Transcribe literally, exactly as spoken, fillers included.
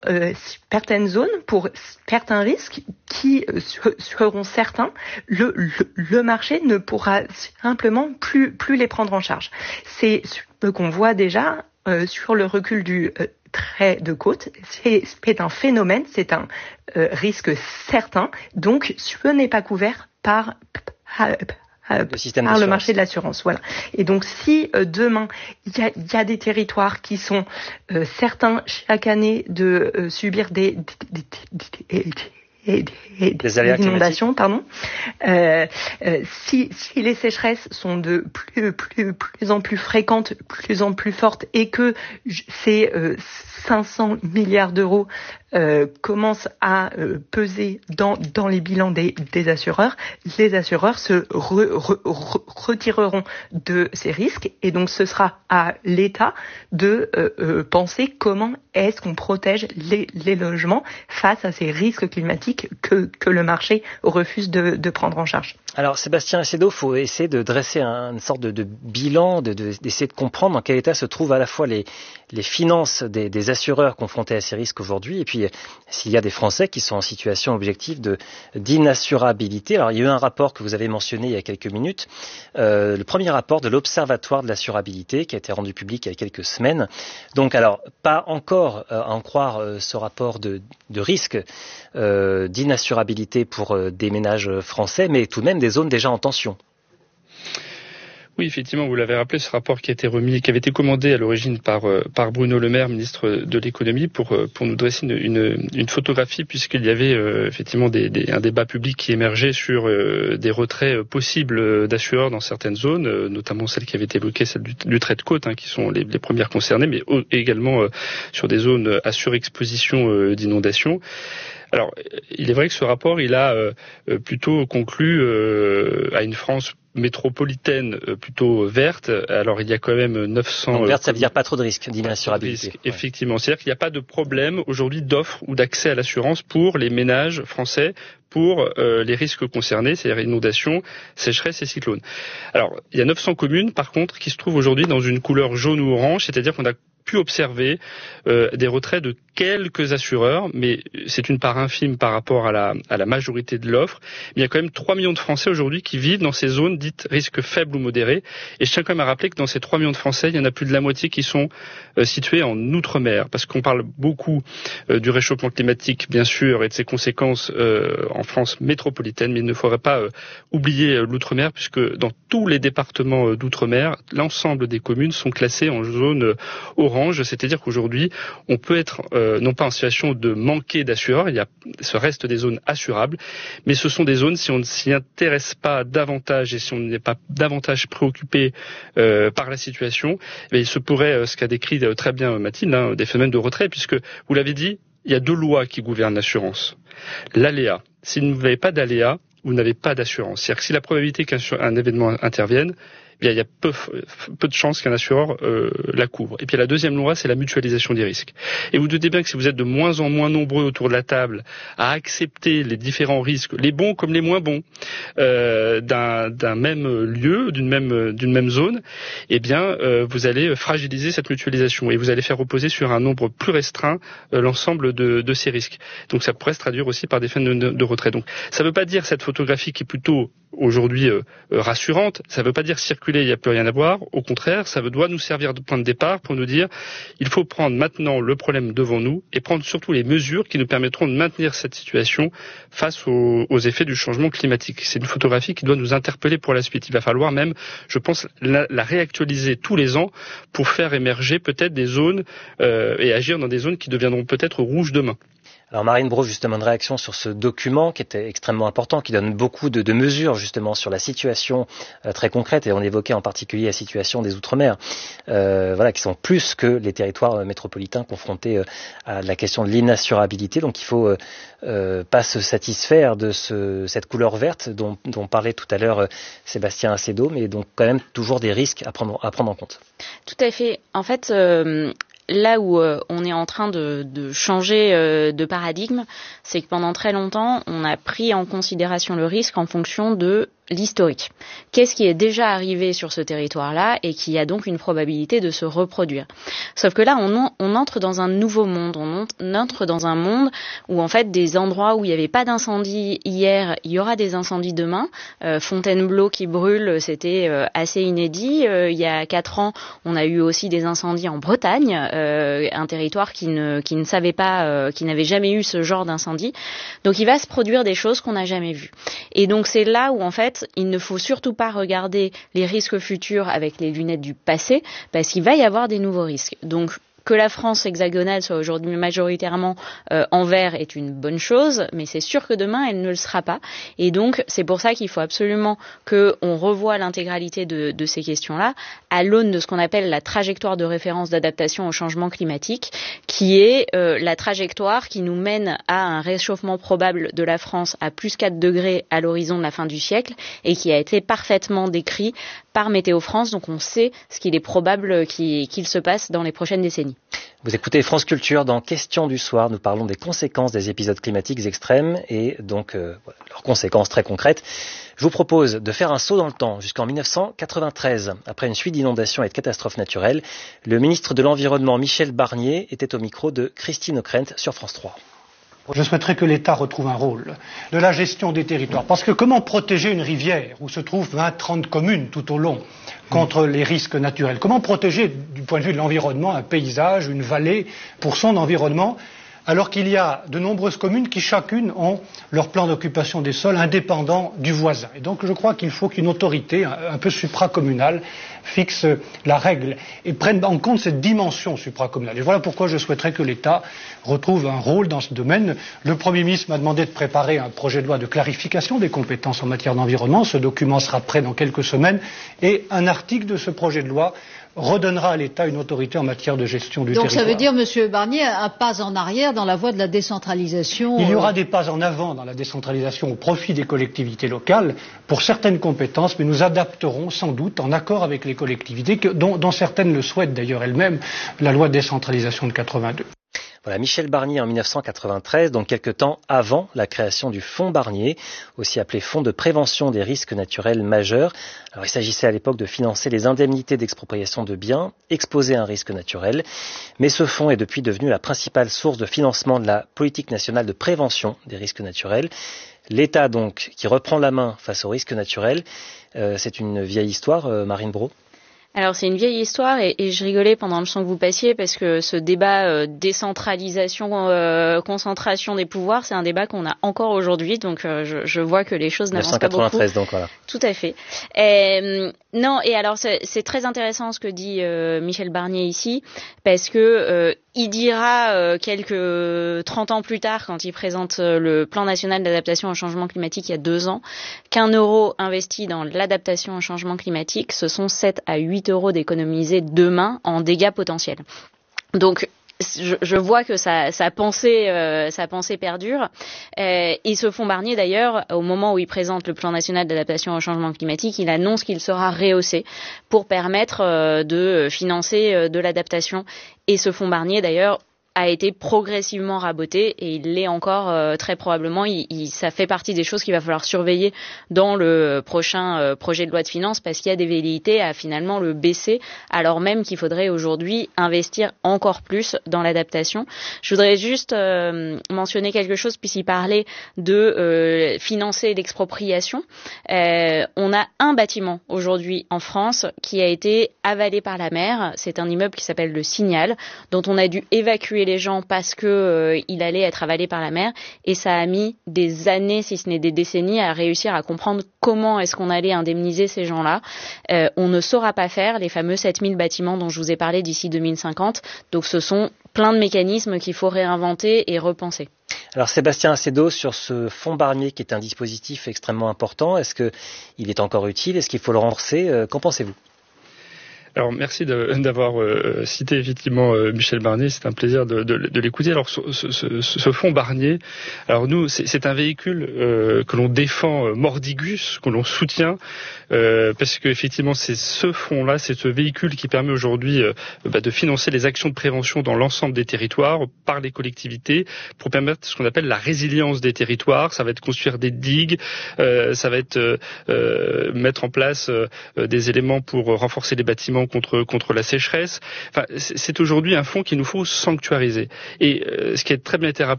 euh, certaines zones pour certains risques qui euh, seront certains, le, le, le marché ne pourra simplement plus, plus les prendre en charge. C'est ce qu'on voit déjà euh, sur le recul du euh, trait de côte. C'est, c'est un phénomène, c'est un euh, risque certain, donc ce n'est pas couvert par, par le système par le marché de l'assurance, voilà. Et donc, si euh, demain il y a, y a des territoires qui sont euh, certains chaque année de euh, subir des, des, des, des, des, des, des inondations, pardon. Euh, euh, si, si les sécheresses sont de plus, plus, plus en plus fréquentes, plus en plus fortes, et que ces euh, cinq cents milliards d'euros euh, commencent à euh, peser dans, dans les bilans des, des assureurs, les assureurs se re, re, re, retireront de ces risques, et donc ce sera à l'État de euh, euh, penser comment est-ce qu'on protège les, les logements face à ces risques climatiques que, que le marché refuse de, de prendre en charge. Alors Sébastien Assedo, il faut essayer de dresser un, une sorte de, de bilan, de, de, d'essayer de comprendre dans quel état se trouvent à la fois les, les finances des, des assureurs confrontés à ces risques aujourd'hui, et puis s'il y a des Français qui sont en situation objective de, d'inassurabilité. Alors il y a eu un rapport que vous avez mentionné il y a quelques minutes, euh, le premier rapport de l'Observatoire de l'assurabilité qui a été rendu public il y a quelques semaines. Donc alors, pas encore euh, à en croire euh, ce rapport de, de risque euh, d'inassurabilité pour euh, des ménages français, mais tout de même des zones déjà en tension. Oui, effectivement, vous l'avez rappelé, ce rapport qui a été remis, qui avait été commandé à l'origine par par Bruno Le Maire, ministre de l'économie, pour pour nous dresser une une, une photographie, puisqu'il y avait euh, effectivement des, des, un débat public qui émergeait sur euh, des retraits possibles d'assureurs dans certaines zones, euh, notamment celle qui avait été évoquée, celle du, du trait de côte, hein, qui sont les, les premières concernées, mais au, également euh, sur des zones à surexposition euh, d'inondations. Alors, il est vrai que ce rapport, il a euh, plutôt conclu euh, à une France métropolitaine euh, plutôt verte. Alors, il y a quand même neuf cents... Donc, verte, ça veut dire pas trop de risques d'inassurabilité. Risque, effectivement. Ouais. C'est-à-dire qu'il n'y a pas de problème aujourd'hui d'offre ou d'accès à l'assurance pour les ménages français pour euh, les risques concernés, c'est-à-dire inondations, sécheresse et cyclones. Alors, il y a neuf cents communes, par contre, qui se trouvent aujourd'hui dans une couleur jaune ou orange, c'est-à-dire qu'on a pu observer euh, des retraits de quelques assureurs, mais c'est une part infime par rapport à la, à la majorité de l'offre. Mais il y a quand même trois millions de Français aujourd'hui qui vivent dans ces zones dites risque faible ou modéré. Et je tiens quand même à rappeler que dans ces trois millions de Français, il y en a plus de la moitié qui sont euh, situés en Outre-mer. Parce qu'on parle beaucoup euh, du réchauffement climatique, bien sûr, et de ses conséquences euh, en France métropolitaine, mais il ne faudrait pas euh, oublier euh, l'Outre-mer, puisque dans tous les départements euh, d'Outre-mer, l'ensemble des communes sont classées en zone euh, orange, c'est-à-dire qu'aujourd'hui, on peut être euh, non pas en situation de manquer d'assureurs, il y a ce reste des zones assurables, mais ce sont des zones, si on ne s'y intéresse pas davantage et si on n'est pas davantage préoccupé euh, par la situation, eh il se pourrait, euh, ce qu'a décrit euh, très bien Mathilde, hein, des phénomènes de retrait, puisque, vous l'avez dit, il y a deux lois qui gouvernent l'assurance. L'aléa. Si vous n'avez pas d'aléa, vous n'avez pas d'assurance. C'est-à-dire que si la probabilité qu'un événement intervienne, eh bien, il y a peu, peu de chances qu'un assureur euh, la couvre. Et puis la deuxième loi, c'est la mutualisation des risques. Et vous doutez bien que si vous êtes de moins en moins nombreux autour de la table à accepter les différents risques, les bons comme les moins bons, euh, d'un, d'un même lieu, d'une même, d'une même zone, eh bien, euh, vous allez fragiliser cette mutualisation et vous allez faire reposer sur un nombre plus restreint euh, l'ensemble de, de ces risques. Donc ça pourrait se traduire aussi par des phénomènes de, de retrait. Donc ça ne veut pas dire cette photographie qui est plutôt aujourd'hui euh, rassurante, ça ne veut pas dire circuler, il n'y a plus rien à voir. Au contraire, ça doit nous servir de point de départ pour nous dire il faut prendre maintenant le problème devant nous et prendre surtout les mesures qui nous permettront de maintenir cette situation face aux, aux effets du changement climatique. C'est une photographie qui doit nous interpeller pour la suite. Il va falloir même, je pense, la, la réactualiser tous les ans pour faire émerger peut-être des zones euh, et agir dans des zones qui deviendront peut-être rouges demain. Alors Marine Brault, justement, une réaction sur ce document qui était extrêmement important, qui donne beaucoup de, de mesures justement sur la situation euh, très concrète, et on évoquait en particulier la situation des Outre-mer, euh, voilà, qui sont plus que les territoires euh, métropolitains confrontés euh, à la question de l'inassurabilité. Donc il faut euh, euh, pas se satisfaire de ce, cette couleur verte dont, dont parlait tout à l'heure euh, Sébastien Assedo, mais donc quand même toujours des risques à prendre, à prendre en compte. Tout à fait. En fait, euh, là où euh, on est en train de, de changer euh, de paradigme, c'est que pendant très longtemps, on a pris en considération le risque en fonction de l'historique. Qu'est-ce qui est déjà arrivé sur ce territoire-là et qui a donc une probabilité de se reproduire. Sauf que là, on, on entre dans un nouveau monde, on entre dans un monde où en fait des endroits où il n'y avait pas d'incendie hier, il y aura des incendies demain. Euh, Fontainebleau qui brûle, c'était euh, assez inédit. Euh, il y a quatre ans, on a eu aussi des incendies en Bretagne, euh, un territoire qui ne, qui ne savait pas, euh, qui n'avait jamais eu ce genre d'incendie. Donc il va se produire des choses qu'on n'a jamais vues. Et donc c'est là où en fait, il ne faut surtout pas regarder les risques futurs avec les lunettes du passé, parce qu'il va y avoir des nouveaux risques. Donc que la France hexagonale soit aujourd'hui majoritairement euh, en vert est une bonne chose, mais c'est sûr que demain, elle ne le sera pas. Et donc, c'est pour ça qu'il faut absolument qu'on revoie l'intégralité de, de ces questions-là à l'aune de ce qu'on appelle la trajectoire de référence d'adaptation au changement climatique, qui est euh, la trajectoire qui nous mène à un réchauffement probable de la France à plus quatre degrés à l'horizon de la fin du siècle et qui a été parfaitement décrit par Météo France. Donc, on sait ce qu'il est probable qu'il, qu'il se passe dans les prochaines décennies. Vous écoutez France Culture. Dans Questions du soir, nous parlons des conséquences des épisodes climatiques extrêmes et donc euh, leurs conséquences très concrètes. Je vous propose de faire un saut dans le temps jusqu'en dix-neuf cent quatre-vingt-treize. Après une suite d'inondations et de catastrophes naturelles, le ministre de l'Environnement Michel Barnier était au micro de Christine Ockrent sur France trois. Je souhaiterais que l'État retrouve un rôle de la gestion des territoires. Parce que comment protéger une rivière où se trouvent vingt, trente communes tout au long contre les risques naturels? Comment protéger du point de vue de l'environnement un paysage, une vallée pour son environnement, alors qu'il y a de nombreuses communes qui chacune ont leur plan d'occupation des sols indépendant du voisin. Et donc je crois qu'il faut qu'une autorité un peu supracommunale fixe la règle et prenne en compte cette dimension supracommunale. Et voilà pourquoi je souhaiterais que l'État retrouve un rôle dans ce domaine. Le Premier ministre m'a demandé de préparer un projet de loi de clarification des compétences en matière d'environnement. Ce document sera prêt dans quelques semaines et un article de ce projet de loi redonnera à l'État une autorité en matière de gestion du Donc territoire. Donc ça veut dire, Monsieur Barnier, un pas en arrière dans la voie de la décentralisation. Il y aura des pas en avant dans la décentralisation au profit des collectivités locales pour certaines compétences, mais nous adapterons sans doute, en accord avec les collectivités, que, dont, dont certaines le souhaitent d'ailleurs elles-mêmes, la loi de décentralisation de quatre-vingt-deux. Voilà, Michel Barnier en dix-neuf cent quatre-vingt-treize, donc quelques temps avant la création du Fonds Barnier, aussi appelé Fonds de prévention des risques naturels majeurs. Alors, il s'agissait à l'époque de financer les indemnités d'expropriation de biens exposés à un risque naturel. Mais ce fonds est depuis devenu la principale source de financement de la politique nationale de prévention des risques naturels. L'État, donc, qui reprend la main face aux risques naturels, euh, c'est une vieille histoire, euh, Marine Braud. Alors c'est une vieille histoire et, et je rigolais pendant le temps que vous passiez parce que ce débat euh, décentralisation, euh, concentration des pouvoirs, c'est un débat qu'on a encore aujourd'hui, donc euh, je, je vois que les choses n'avancent pas beaucoup. dix-neuf cent quatre-vingt-treize donc voilà. Tout à fait. Et, non, et alors c'est, c'est très intéressant ce que dit euh, Michel Barnier ici, parce que euh, il dira euh, quelques trente ans plus tard, quand il présente euh, le plan national d'adaptation au changement climatique il y a deux ans, qu'un euro investi dans l'adaptation au changement climatique, ce sont sept à huit euros d'économiser demain en dégâts potentiels. Donc Je, je vois que sa, sa pensée, euh, sa pensée perdure. Euh, et ce fonds Barnier, d'ailleurs, au moment où il présente le plan national d'adaptation au changement climatique, il annonce qu'il sera rehaussé pour permettre euh, de financer euh, de l'adaptation. Et ce fonds Barnier, d'ailleurs, a été progressivement raboté et il l'est encore euh, très probablement. Il, il, ça fait partie des choses qu'il va falloir surveiller dans le prochain euh, projet de loi de finances parce qu'il y a des velléités à finalement le baisser alors même qu'il faudrait aujourd'hui investir encore plus dans l'adaptation. Je voudrais juste euh, mentionner quelque chose puisqu'il parlait de euh, financer l'expropriation. Euh, on a un bâtiment aujourd'hui en France qui a été avalé par la mer. C'est un immeuble qui s'appelle le Signal dont on a dû évacuer les gens parce que euh, il allait être avalé par la mer et ça a mis des années, si ce n'est des décennies, à réussir à comprendre comment est-ce qu'on allait indemniser ces gens-là. Euh, on ne saura pas faire les fameux sept mille bâtiments dont je vous ai parlé d'ici deux mille cinquante. Donc ce sont plein de mécanismes qu'il faut réinventer et repenser. Alors Sébastien Acedo, sur ce fonds Barnier qui est un dispositif extrêmement important, est-ce qu'il est encore utile? Est-ce qu'il faut le renforcer? Qu'en pensez-vous? Alors merci de, d'avoir euh, cité effectivement euh, Michel Barnier, c'est un plaisir de, de, de l'écouter. Alors ce, ce, ce, ce fonds Barnier, alors nous c'est, c'est un véhicule euh, que l'on défend euh, mordigus, que l'on soutient, euh, parce que effectivement c'est ce fonds-là, c'est ce véhicule qui permet aujourd'hui euh, bah, de financer les actions de prévention dans l'ensemble des territoires par les collectivités pour permettre ce qu'on appelle la résilience des territoires. Ça va être construire des digues, euh, ça va être euh, euh, mettre en place euh, des éléments pour renforcer les bâtiments contre contre la sécheresse. Enfin, c'est aujourd'hui un fonds qu'il nous faut sanctuariser. Et euh, ce qui a très bien été rappelé